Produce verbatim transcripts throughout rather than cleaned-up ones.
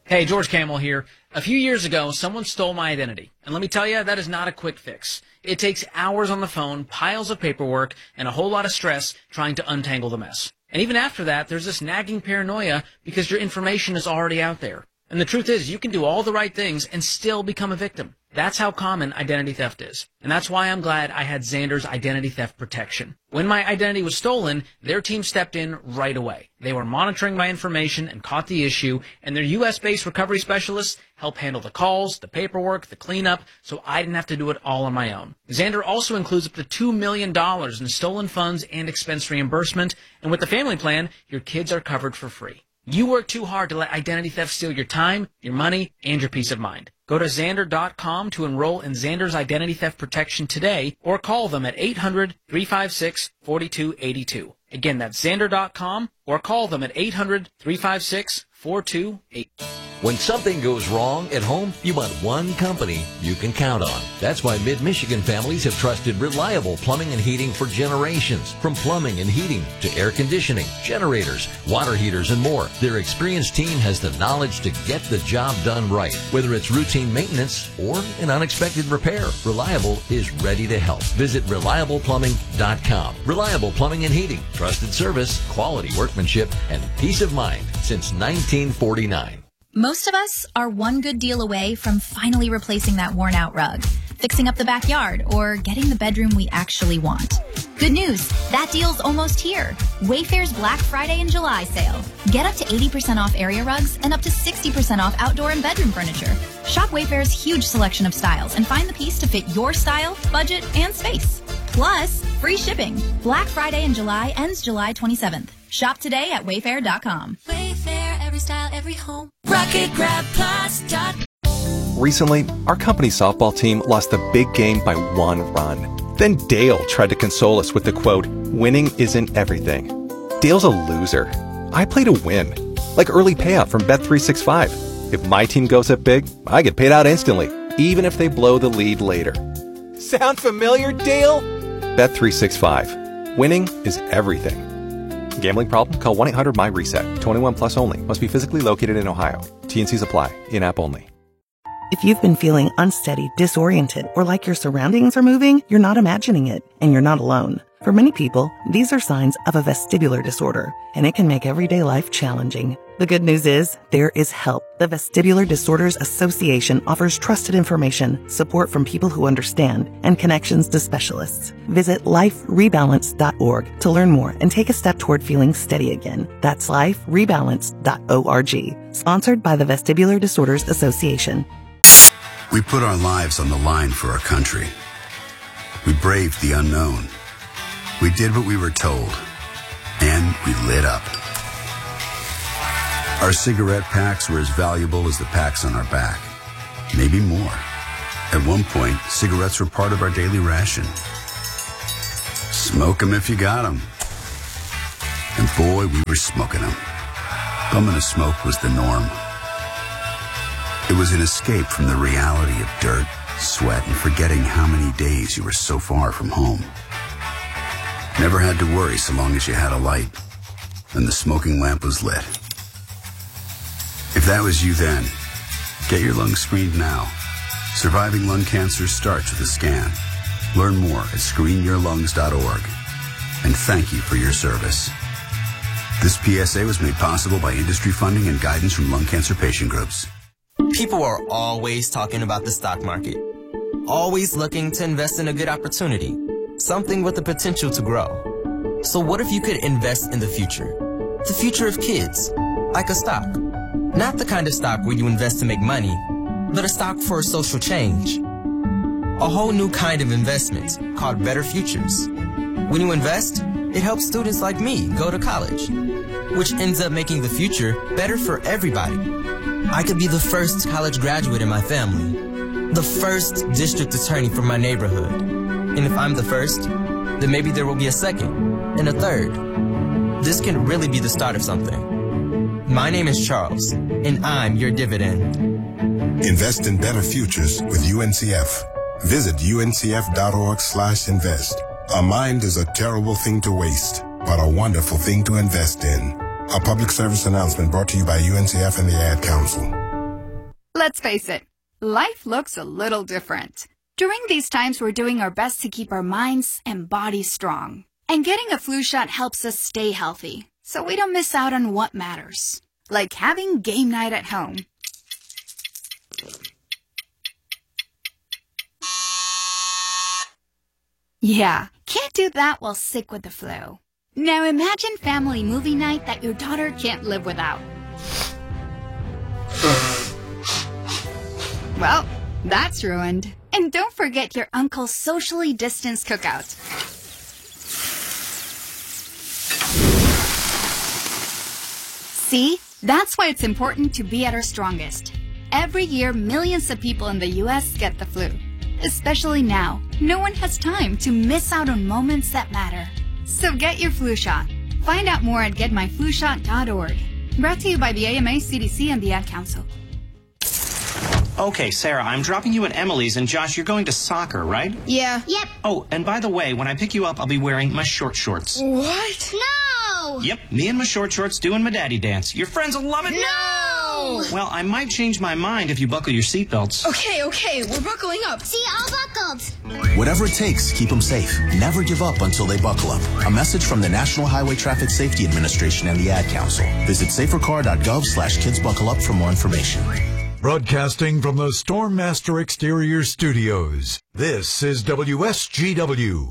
Hey, George Camel here. A few years ago, someone stole my identity. And let me tell you, that is not a quick fix. It takes hours on the phone, piles of paperwork, and a whole lot of stress trying to untangle the mess. And even after that, there's this nagging paranoia because your information is already out there. And the truth is, you can do all the right things and still become a victim. That's how common identity theft is. And that's why I'm glad I had Xander's Identity Theft Protection. When my identity was stolen, their team stepped in right away. They were monitoring my information and caught the issue, and their U S based recovery specialists helped handle the calls, the paperwork, the cleanup, so I didn't have to do it all on my own. Xander also includes up to two million dollars in stolen funds and expense reimbursement, and with the family plan, your kids are covered for free. You work too hard to let identity theft steal your time, your money, and your peace of mind. Go to Xander dot com to enroll in Xander's Identity Theft Protection today, or call them at eight hundred, three five six, four two eight two. Again, that's Xander dot com, or call them at eight hundred, three five six, four two eight two. When something goes wrong at home, you want one company you can count on. That's why Mid-Michigan families have trusted reliable plumbing and heating for generations. From plumbing and heating to air conditioning, generators, water heaters, and more, their experienced team has the knowledge to get the job done right. Whether it's routine maintenance or an unexpected repair, Reliable is ready to help. Visit reliable plumbing dot com. Reliable Plumbing and Heating. Trusted service, quality workmanship, and peace of mind since nineteen forty-nine. Most of us are one good deal away from finally replacing that worn-out rug, fixing up the backyard, or getting the bedroom we actually want. Good news, that deal's almost here. Wayfair's Black Friday and July sale. Get up to eighty percent off area rugs and up to sixty percent off outdoor and bedroom furniture. Shop Wayfair's huge selection of styles and find the piece to fit your style, budget, and space. Plus, free shipping. Black Friday and July ends July twenty-seventh. Shop today at wayfair dot com. Wayfair, every style, every home. rocket grab plus dot com. Recently, our company softball team lost the big game by one run. Then Dale tried to console us with the quote, "Winning isn't everything." Dale's a loser. I play to win. Like early payout from Bet three sixty-five. If my team goes up big, I get paid out instantly, even if they blow the lead later. Sound familiar, Dale? Bet three sixty-five. Winning is everything. Gambling problem? Call one eight hundred my reset. twenty-one plus only. Must be physically located in Ohio. T N Cs apply. In-app only. If you've been feeling unsteady, disoriented, or like your surroundings are moving, you're not imagining it, and you're not alone. For many people, these are signs of a vestibular disorder, and it can make everyday life challenging. The good news is, there is help. The Vestibular Disorders Association offers trusted information, support from people who understand, and connections to specialists. Visit life rebalance dot org to learn more and take a step toward feeling steady again. That's life rebalance dot org. Sponsored by the Vestibular Disorders Association. We put our lives on the line for our country. We braved the unknown. We did what we were told. And we lit up. Our cigarette packs were as valuable as the packs on our back. Maybe more. At one point, cigarettes were part of our daily ration. Smoke 'em if you got 'em. And boy, we were smoking 'em. Bumming a smoke was the norm. It was an escape from the reality of dirt, sweat, and forgetting how many days you were so far from home. Never had to worry so long as you had a light, and the smoking lamp was lit. If that was you then, get your lungs screened now. Surviving lung cancer starts with a scan. Learn more at screen your lungs dot org. And thank you for your service. This P S A was made possible by industry funding and guidance from lung cancer patient groups. People are always talking about the stock market. Always looking to invest in a good opportunity. Something with the potential to grow. So what if you could invest in the future? The future of kids. Like a stock. Not the kind of stock where you invest to make money, but a stock for social change. A whole new kind of investment called Better Futures. When you invest, it helps students like me go to college, which ends up making the future better for everybody. I could be the first college graduate in my family, the first district attorney from my neighborhood. And if I'm the first, then maybe there will be a second and a third. This can really be the start of something. My name is Charles, and I'm your dividend. Invest in better futures with U N C F. Visit U N C F dot org slash invest. A mind is a terrible thing to waste, but a wonderful thing to invest in. A public service announcement brought to you by U N C F and the Ad Council. Let's face it, life looks a little different. During these times, we're doing our best to keep our minds and bodies strong. And getting a flu shot helps us stay healthy, so we don't miss out on what matters. Like having game night at home. Yeah, can't do that while sick with the flu. Now imagine family movie night that your daughter can't live without. Well, that's ruined. And don't forget your uncle's socially distanced cookout. See? That's why it's important to be at our strongest. Every year, millions of people in the U S get the flu. Especially now, no one has time to miss out on moments that matter. So get your flu shot. Find out more at get my flu shot dot org. Brought to you by the A M A, C D C, and the Ad Council. Okay, Sarah, I'm dropping you at Emily's, and Josh, you're going to soccer, right? Yeah. Yep. Oh, and by the way, when I pick you up, I'll be wearing my short shorts. What? No! Yep, me and my short shorts doing my daddy dance. Your friends will love it. No! Well, I might change my mind if you buckle your seatbelts. Okay, okay, we're buckling up. See, all buckled. Whatever it takes, keep them safe. Never give up until they buckle up. A message from the National Highway Traffic Safety Administration and the Ad Council. Visit safercar.gov slash kids buckle up for more information. Broadcasting from the Stormmaster Exterior Studios, this is W S G W.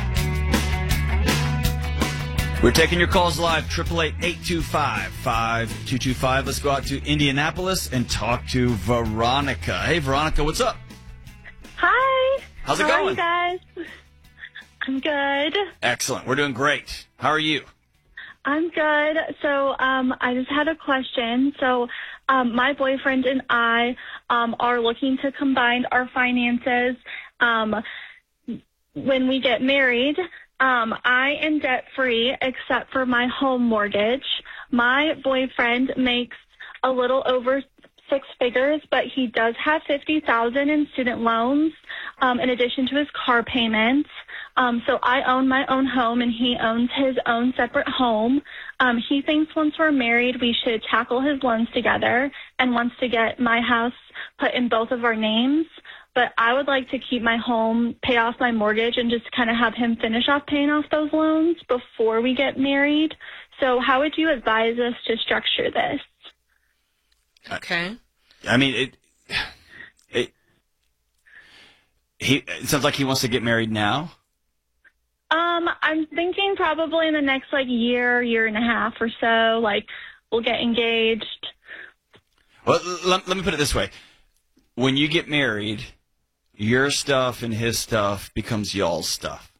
We're taking your calls live, eight eight eight, eight two five, five two two five. Let's go out to Indianapolis and talk to Veronica. Hey, Veronica, what's up? Hi. How's it How going? Are you guys? I'm good. Excellent. We're doing great. How are you? I'm good. So um, I just had a question. So um, my boyfriend and I um, are looking to combine our finances um, when we get married. Um, I am debt-free except for my home mortgage. My boyfriend makes a little over six figures, but he does have fifty thousand dollars in student loans um, in addition to his car payments. Um, so I own my own home, and he owns his own separate home. Um, he thinks once we're married, we should tackle his loans together and wants to get my house put in both of our names. But I would like to keep my home, pay off my mortgage, and just kind of have him finish off paying off those loans before we get married. So how would you advise us to structure this? Okay. I mean, it, it, he, it sounds like he wants to get married now. Um, I'm thinking probably in the next, like, year, year and a half or so, like, we'll get engaged. Well, let, let me put it this way. When you get married, your stuff and his stuff becomes y'all's stuff.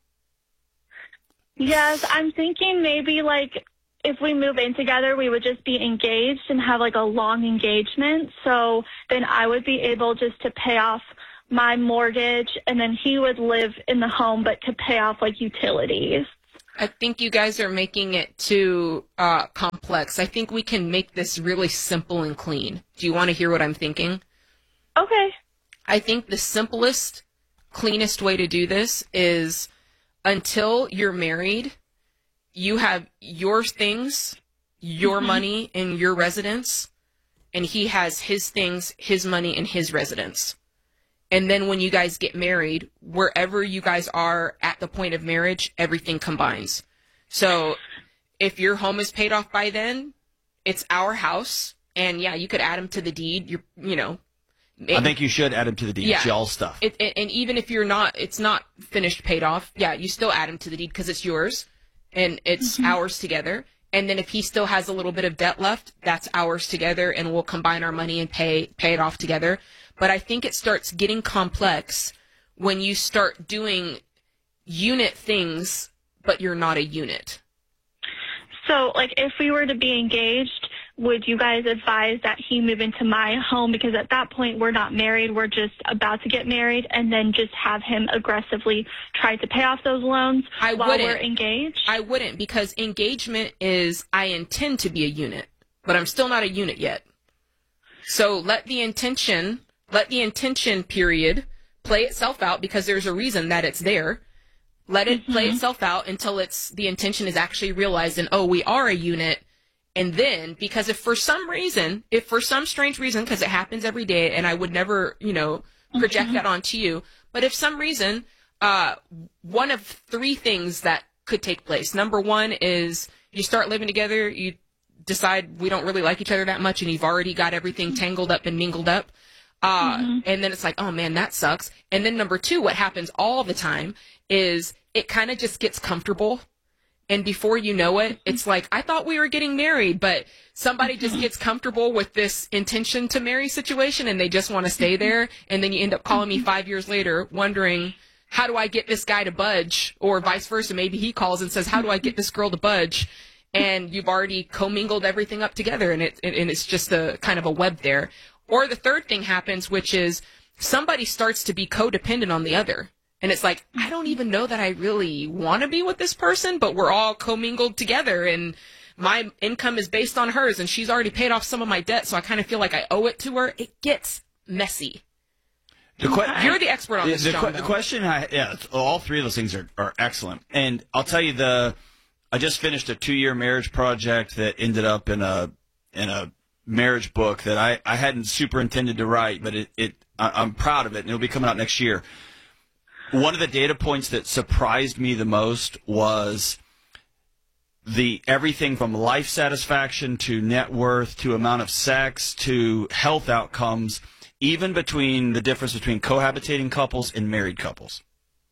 Yes, I'm thinking maybe, like, if we move in together, we would just be engaged and have, like, a long engagement. So then I would be able just to pay off my mortgage, and then he would live in the home but could pay off, like, utilities. I think you guys are making it too uh, complex. I think we can make this really simple and clean. Do you want to hear what I'm thinking? Okay. I think the simplest, cleanest way to do this is until you're married, you have your things, your mm-hmm. money, and your residence, and he has his things, his money, and his residence. And then when you guys get married, wherever you guys are at the point of marriage, everything combines. So if your home is paid off by then, it's our house. And yeah, you could add him to the deed. You're, you know. It, I think you should add him to the deed. Yeah. It's y'all's stuff. It, it, and even if you're not, it's not finished paid off. Yeah, you still add him to the deed because it's yours and it's mm-hmm. ours together. And then if he still has a little bit of debt left, that's ours together, and we'll combine our money and pay pay it off together. But I think it starts getting complex when you start doing unit things, but you're not a unit. So, like, if we were to be engaged, would you guys advise that he move into my home? Because at that point, we're not married. We're just about to get married, and then just have him aggressively try to pay off those loans I while wouldn't. we're engaged? I wouldn't, because engagement is I intend to be a unit, but I'm still not a unit yet. So let the intention... Let the intention period play itself out, because there's a reason that it's there. Let it mm-hmm. play itself out until it's the intention is actually realized, and oh, we are a unit, And then, because if for some reason, if for some strange reason, because it happens every day, and I would never, you know, project mm-hmm. that onto you, but if some reason, uh, one of three things that could take place. Number one is you start living together, you decide we don't really like each other that much, and you've already got everything tangled up and mingled up. Uh, mm-hmm. And then it's like, oh man, that sucks. And then number two, what happens all the time is it kind of just gets comfortable. And before you know it, it's like, I thought we were getting married, but somebody just gets comfortable with this intention to marry situation and they just want to stay there. And then you end up calling me five years later wondering, how do I get this guy to budge? Or vice versa. Maybe he calls and says, how do I get this girl to budge? And you've already commingled everything up together, and it and it's just a kind of a web there. Or the third thing happens, which is somebody starts to be codependent on the other. And it's like, I don't even know that I really want to be with this person, but we're all commingled together, and my income is based on hers, and she's already paid off some of my debt, so I kind of feel like I owe it to her. It gets messy. The que- You're the expert on this, the, John. the, the question, I, yeah, all three of those things are, are excellent. And I'll tell you, the I just finished a two-year marriage project that ended up in a in a marriage book that I, I hadn't super intended to write, but it, it I, I'm proud of it, and it'll be coming out next year. One of the data points that surprised me the most was the everything from life satisfaction to net worth to amount of sex to health outcomes, even between the difference between cohabitating couples and married couples.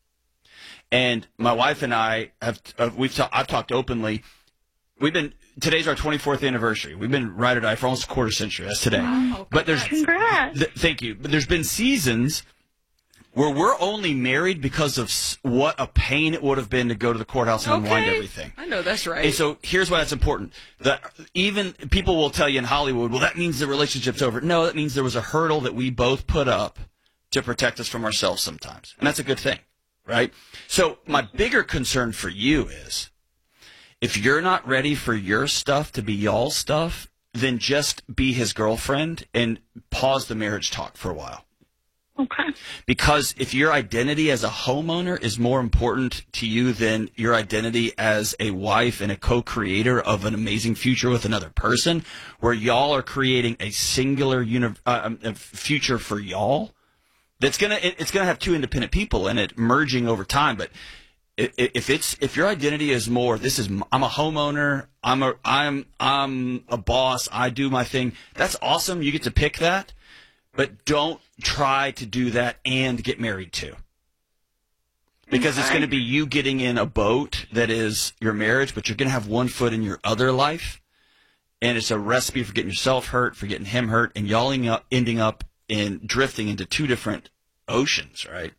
And my wife and I have uh, we've ta- I've talked openly. We've been today's our twenty-fourth anniversary. We've been ride or die for almost a quarter century. That's today. Wow, but there's congrats. Th- thank you. But there's been seasons where we're only married because of what a pain it would have been to go to the courthouse and okay. unwind everything. I know that's right. And so here's why that's important. That even people will tell you in Hollywood, well, that means the relationship's over. No, that means there was a hurdle that we both put up to protect us from ourselves sometimes. And that's a good thing, right? So my bigger concern for you is if you're not ready for your stuff to be y'all's stuff, then just be his girlfriend and pause the marriage talk for a while. Okay. Because if your identity as a homeowner is more important to you than your identity as a wife and a co-creator of an amazing future with another person, where y'all are creating a singular uni- uh, a future for y'all, that's gonna it, it's gonna have two independent people in it merging over time. But if it's if your identity is more, this is I'm a homeowner, I'm a I'm I'm a boss, I do my thing. That's awesome. You get to pick that. But don't try to do that and get married too. Because okay. It's going to be you getting in a boat that is your marriage, but you're going to have one foot in your other life. And it's a recipe for getting yourself hurt, for getting him hurt, and y'all ending up in drifting into two different oceans, right?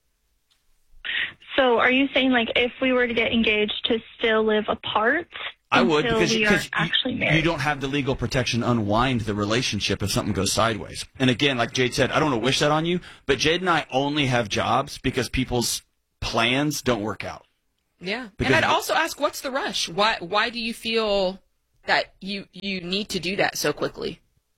So are you saying, like, if we were to get engaged, to still live apart? I would, because, we because actually you, you don't have the legal protection to unwind the relationship if something goes sideways. And again, like Jade said, I don't want to wish that on you, but Jade and I only have jobs because people's plans don't work out. Yeah. Because and I'd also ask, what's the rush? Why why do you feel that you, you need to do that so quickly?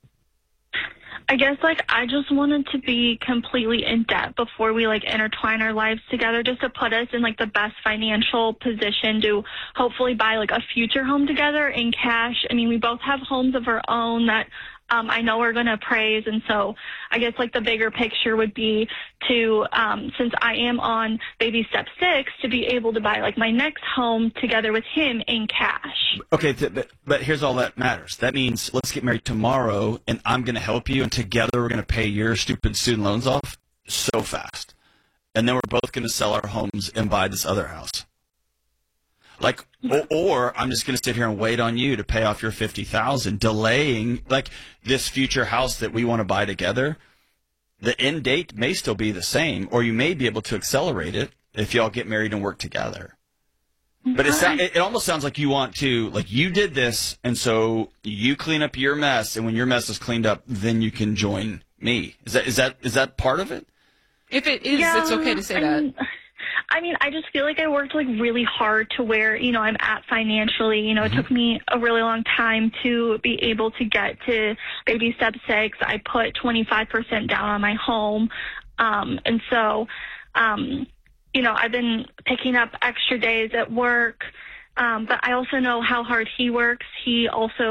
I guess, like, I just wanted to be completely in debt before we, like, intertwine our lives together, just to put us in, like, the best financial position to hopefully buy, like, a future home together in cash. I mean, we both have homes of our own that um, I know we're going to appraise. And so I guess, like, the bigger picture would be to, um, since I am on baby step six, to be able to buy, like, my next home together with him in cash. Okay, th- but, but here's all that matters. That means let's get married tomorrow, and I'm going to help you, and together we're going to pay your stupid student loans off so fast. And then we're both going to sell our homes and buy this other house. Like, or, or I'm just going to sit here and wait on you to pay off your fifty thousand dollars, delaying, like, this future house that we want to buy together. The end date may still be the same, or you may be able to accelerate it if y'all get married and work together. But it, it, it almost sounds like you want to, like, you did this, and so you clean up your mess, and when your mess is cleaned up, then you can join me. Is that is that is that part of it? If it is, Yeah, it's okay to say I that. mean, I mean, I just feel like I worked, like, really hard to where, you know, I'm at financially. You know, it took me a really long time to be able to get to baby step six. I put twenty-five percent down on my home. Um, and so, um, you know, I've been picking up extra days at work. Um, but I also know how hard he works. He also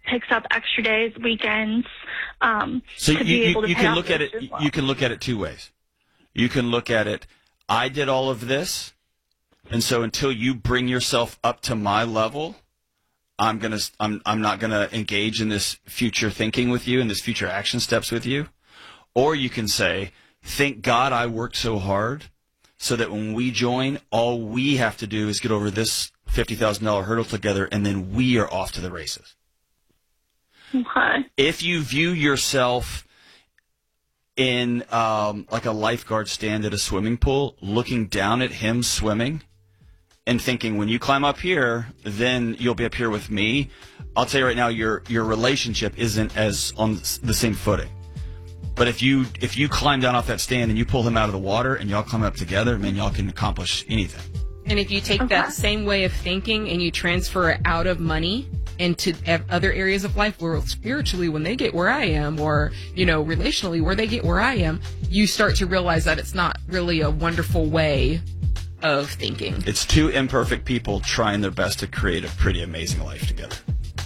picks up extra days, weekends. Um, So to you, be you, able to you pay can off look at those it. as well. You can look at it two ways. You can look at it. I did all of this, and so until you bring yourself up to my level, I'm gonna. I'm. I'm not gonna engage in this future thinking with you and this future action steps with you. Or you can say, "Thank God I worked so hard, so that when we join, all we have to do is get over this fifty thousand dollar hurdle together, and then we are off to the races." Okay. If you view yourself in um, like a lifeguard stand at a swimming pool, looking down at him swimming and thinking, when you climb up here, then you'll be up here with me. I'll tell you right now, your your relationship isn't as on the same footing. But if you if you climb down off that stand and you pull him out of the water and y'all climb up together, man, y'all can accomplish anything. And if you take okay. that same way of thinking and you transfer it out of money into other areas of life, where spiritually, when they get where I am, or, you know, relationally, where they get where I am, you start to realize that it's not really a wonderful way of thinking. It's two imperfect people trying their best to create a pretty amazing life together.